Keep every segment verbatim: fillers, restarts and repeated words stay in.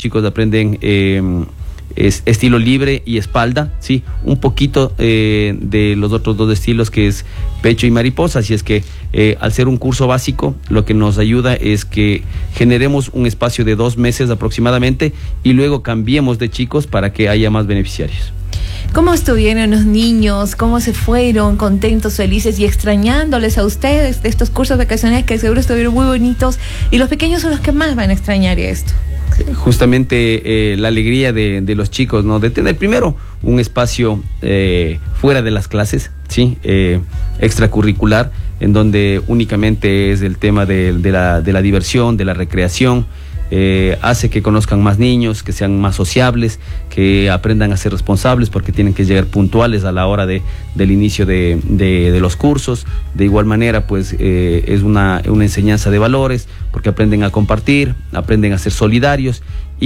chicos aprenden eh, es estilo libre y espalda, sí, un poquito eh, de los otros dos estilos, que es pecho y mariposa. Así es que eh, al ser un curso básico, lo que nos ayuda es que generemos un espacio de dos meses aproximadamente y luego cambiemos de chicos para que haya más beneficiarios. ¿Cómo estuvieron los niños? ¿Cómo se fueron? ¿Contentos, felices y extrañándoles a ustedes de estos cursos vacacionales que seguro estuvieron muy bonitos? Y los pequeños son los que más van a extrañar esto. Justamente eh, la alegría de, de los chicos, ¿no? De tener primero un espacio eh, fuera de las clases, sí, eh, extracurricular, en donde únicamente es el tema de, de, la, de la diversión, de la recreación. Eh, hace que conozcan más niños, que sean más sociables, que aprendan a ser responsables, porque tienen que llegar puntuales a la hora de, del inicio de, de, de los cursos. De igual manera, pues eh, es una, una enseñanza de valores, porque aprenden a compartir, aprenden a ser solidarios,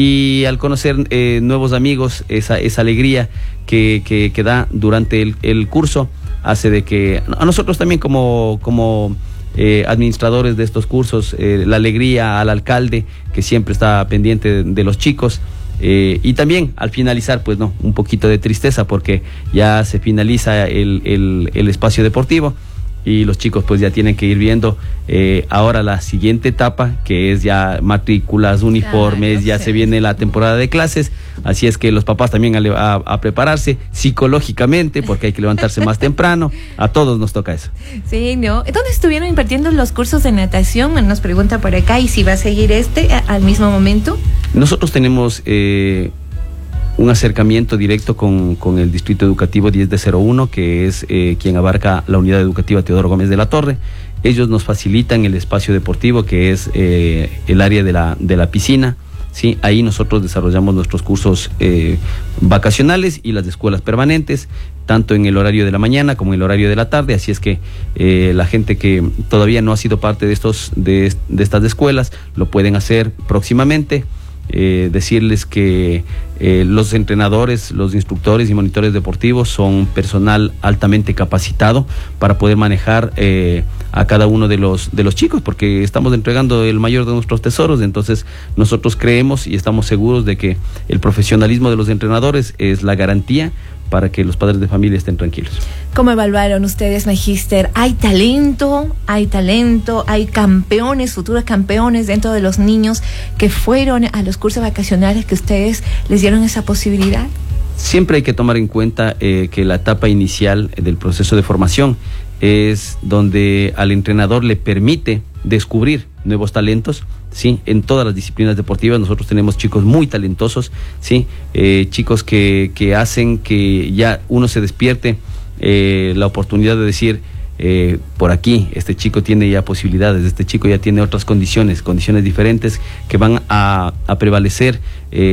y al conocer eh, nuevos amigos, esa, esa alegría que, que, que da durante el, el curso hace de que a nosotros también como, como Eh, administradores de estos cursos, eh, la alegría al alcalde, que siempre está pendiente de, de los chicos, eh, y también al finalizar, pues no, un poquito de tristeza, porque ya se finaliza el, el, el espacio deportivo y los chicos pues ya tienen que ir viendo eh, ahora la siguiente etapa, que es ya matrículas, uniformes, claro, ya sí. Se viene la temporada de clases, así es que los papás también a, a, a prepararse psicológicamente, porque hay que levantarse más temprano. A todos nos toca eso. Sí, ¿no? ¿Dónde estuvieron impartiendo los cursos de natación? Nos pregunta por acá, ¿y si va a seguir este a, al mismo momento? Nosotros tenemos eh, un acercamiento directo con, con el Distrito Educativo diez de cero uno, que es eh, quien abarca la unidad educativa Teodoro Gómez de la Torre. Ellos nos facilitan el espacio deportivo, que es eh, el área de la, de la piscina, ¿sí? Ahí nosotros desarrollamos nuestros cursos eh, vacacionales y las de escuelas permanentes, tanto en el horario de la mañana como en el horario de la tarde. Así es que eh, la gente que todavía no ha sido parte de, estos, de, de estas escuelas lo pueden hacer próximamente. Eh, decirles que eh, los entrenadores, los instructores y monitores deportivos son personal altamente capacitado para poder manejar eh, a cada uno de los, de los chicos, porque estamos entregando el mayor de nuestros tesoros. Entonces nosotros creemos y estamos seguros de que el profesionalismo de los entrenadores es la garantía para que los padres de familia estén tranquilos. ¿Cómo evaluaron ustedes, Magíster? ¿Hay talento? ¿Hay talento? ¿Hay campeones, futuros campeones dentro de los niños que fueron a los cursos vacacionales que ustedes les dieron esa posibilidad? Siempre hay que tomar en cuenta eh, que la etapa inicial del proceso de formación es donde al entrenador le permite descubrir nuevos talentos, sí, en todas las disciplinas deportivas. Nosotros tenemos chicos muy talentosos, sí, eh, chicos que, que hacen que ya uno se despierte eh, la oportunidad de decir, eh, por aquí, este chico tiene ya posibilidades, este chico ya tiene otras condiciones, condiciones diferentes que van a, a prevalecer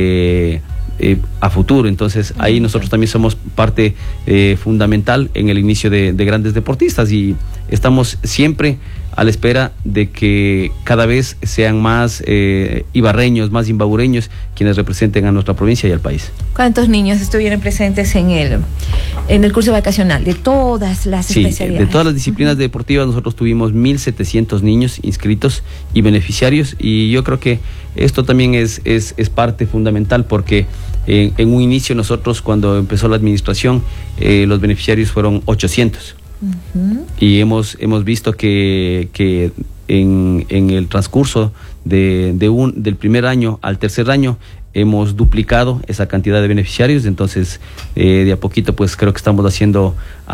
eh, Eh, a futuro. Entonces ahí nosotros también somos parte eh, fundamental en el inicio de, de grandes deportistas, y estamos siempre a la espera de que cada vez sean más eh, ibarreños, más imbabureños quienes representen a nuestra provincia y al país. ¿Cuántos niños estuvieron presentes en el, en el curso vacacional? De todas las sí, especialidades. De todas las disciplinas uh-huh. deportivas nosotros tuvimos mil setecientos niños inscritos y beneficiarios, y yo creo que esto también es, es, es parte fundamental, porque en, en un inicio nosotros, cuando empezó la administración, eh, los beneficiarios fueron ochocientos. Uh-huh. Y hemos, hemos visto que, que en, en el transcurso de, de un, del primer año al tercer año hemos duplicado esa cantidad de beneficiarios. Entonces eh, de a poquito pues creo que estamos haciendo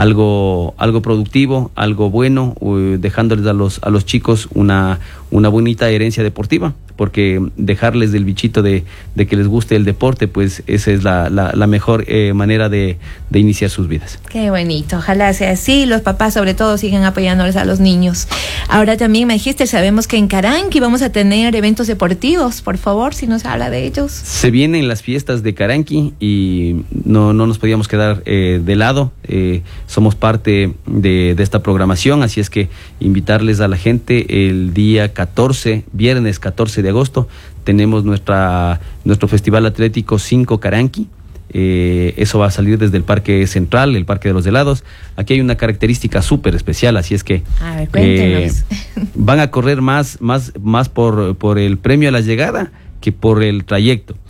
algo, algo productivo, algo bueno, uh, dejándoles a los, a los chicos una, una bonita herencia deportiva, porque dejarles del bichito de, de que les guste el deporte, pues esa es la, la, la mejor eh, manera de, de iniciar sus vidas. Qué bonito, ojalá sea así. Los papás sobre todo siguen apoyándoles a los niños. Ahora también me dijiste, sabemos que en Caranqui vamos a tener eventos deportivos. Por favor, si nos habla de ellos. Se vienen las fiestas de Caranqui y no, no nos podíamos quedar eh, de lado. Eh, somos parte de, de esta programación, así es que invitarles a la gente el día catorce, viernes catorce de agosto, tenemos nuestra nuestro Festival Atlético cinco Caranqui. Eh, eso va a salir desde el Parque Central, el Parque de los Helados. Aquí hay una característica súper especial, así es que a ver, cuéntenos. Eh, van a correr más, más, más por, por el premio a la llegada que por el trayecto.